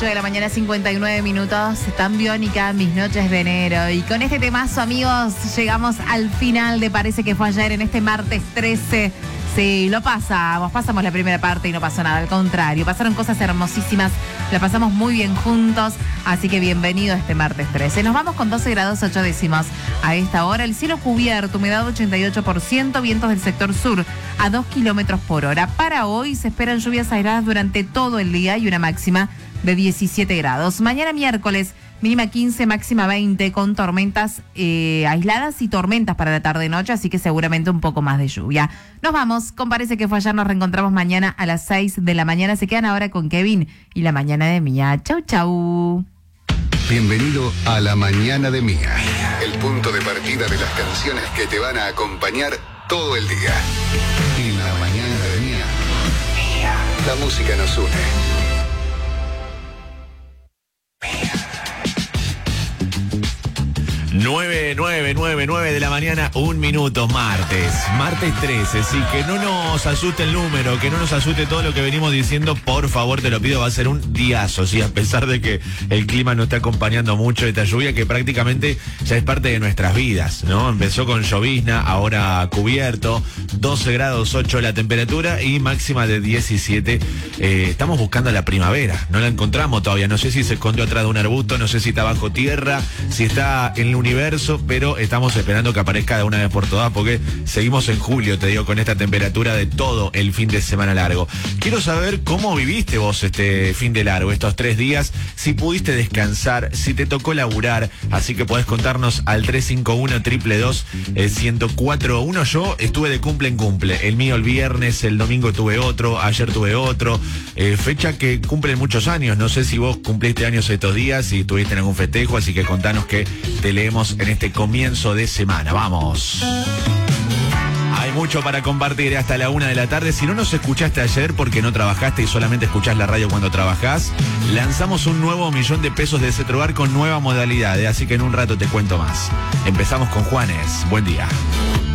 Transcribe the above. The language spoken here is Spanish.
8 de la mañana, 59 minutos. Tan biónica mis noches de enero. Y con este temazo, amigos, llegamos al final de Parece que fue ayer en este martes 13. Sí, lo pasamos la primera parte y no pasó nada, al contrario, pasaron cosas hermosísimas, la pasamos muy bien juntos, así que bienvenido a este martes 13. Nos vamos con 12 grados 8 décimas a esta hora, el cielo cubierto, humedad 88%, vientos del sector sur a 2 kilómetros por hora. Para hoy se esperan lluvias aisladas durante todo el día y una máxima de 17 grados. Mañana miércoles, mínima 15, máxima 20, con tormentas aisladas y tormentas para la tarde-noche, así que seguramente un poco más de lluvia. Nos vamos, Parece que fue ayer, nos reencontramos mañana a las 6 de la mañana. Se quedan ahora con Kevin y La Mañana de Mía. Chau, chau. Bienvenido a La Mañana de Mía, el punto de partida de las canciones que te van a acompañar todo el día. En La Mañana de Mía, la música nos une. 9 de la mañana, 1 minuto, martes 13, sí, que no nos asuste el número, que no nos asuste todo lo que venimos diciendo, por favor, te lo pido, va a ser un diazo, sí, a pesar de que el clima no está acompañando mucho, esta lluvia que prácticamente ya es parte de nuestras vidas, ¿no? Empezó con llovizna, ahora cubierto, 12 grados 8 la temperatura y máxima de 17, estamos buscando la primavera, no la encontramos todavía, no sé si se escondió atrás de un arbusto, no sé si está bajo tierra, si está en el universo, pero estamos esperando que aparezca de una vez por todas porque seguimos en julio, te digo, con esta temperatura de todo el fin de semana largo. Quiero saber cómo viviste vos este fin de largo, estos 3 días, si pudiste descansar, si te tocó laburar, así que podés contarnos al 351-322-1041. Yo estuve de cumple en cumple, el mío el viernes, el domingo tuve otro, ayer tuve otro, fecha que cumplen muchos años, no sé si vos cumpliste años estos días, si estuviste en algún festejo, así que contanos que te leemos en este comienzo de semana. ¡Vamos! Hay mucho para compartir hasta la 1 de la tarde. Si no nos escuchaste ayer porque no trabajaste y solamente escuchás la radio cuando trabajás, lanzamos un nuevo $1.000.000 de Cetrogar con nueva modalidad, así que en un rato te cuento más. Empezamos con Juanes. Buen día.